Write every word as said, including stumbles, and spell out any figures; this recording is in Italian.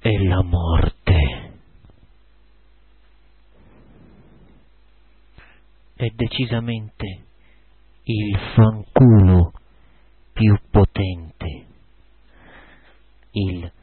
è la morte. È decisamente il fanculo più potente, il